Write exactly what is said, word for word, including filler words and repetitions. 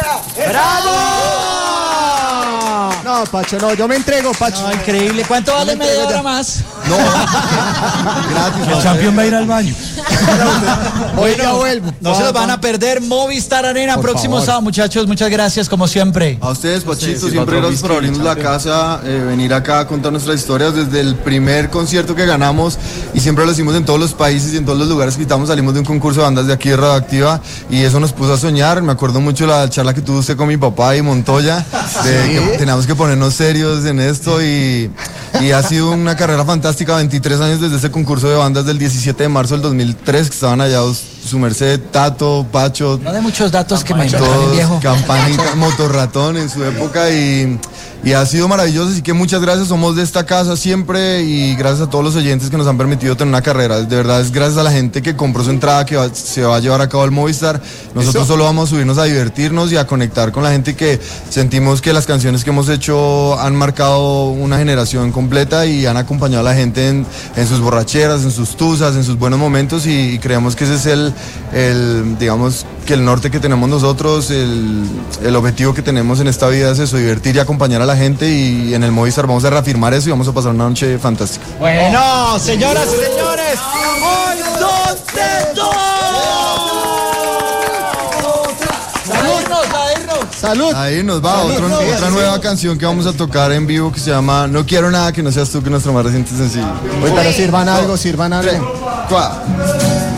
¡Bravo! No, Pacho, no, yo me entrego, Pacho. No, increíble. ¿Cuánto vale media hora más? No, gratis. El campeón va a ir al baño. Hoy ya vuelvo. No se los van a perder. Movistar Arena, Por próximo favor. sábado, muchachos. Muchas gracias, como siempre. A ustedes, Pachito, Sí, sí, siempre gracias por abrirnos la casa, eh, venir acá a contar nuestras historias desde el primer concierto que ganamos y siempre lo hicimos en todos los países y en todos los lugares que estamos. Salimos de un concurso de bandas de aquí de Radioactiva y eso nos puso a soñar. Me acuerdo mucho la charla que tuvo usted con mi papá y Montoya, de que teníamos que ponernos serios en esto y, y ha sido una carrera fantástica, veintitrés años desde ese concurso de bandas del diecisiete de marzo del dos mil tres, que estaban allá su merced, Tato, Pacho, No de muchos datos que me todos, encantan, viejo. Campanita, Motorratón en su época y, y ha sido maravilloso, así que muchas gracias, somos de esta casa siempre y gracias a todos los oyentes que nos han permitido tener una carrera, de verdad es gracias a la gente que compró su entrada que va- se va a llevar a cabo el Movistar, nosotros solo vamos a subirnos a divertirnos y a conectar con la gente que sentimos que las canciones que hemos hecho han marcado una generación completa y han acompañado a la gente en, en sus borracheras, en sus tusas, en sus buenos momentos y, y creemos que ese es el, el, digamos, que el norte que tenemos nosotros, el, el objetivo que tenemos en esta vida es eso, divertir y acompañar a la gente y en el Movistar vamos a reafirmar eso y vamos a pasar una noche fantástica. Bueno, señoras y señores, hoy dos de dos. A irnos, a irnos. Salud. Ahí nos va otro- otra nueva canción que vamos a tocar en vivo que se llama No quiero nada que no seas tú, que es nuestro más reciente sencillo. Oye, pero sirvan algo, sirvan algo. Cuá.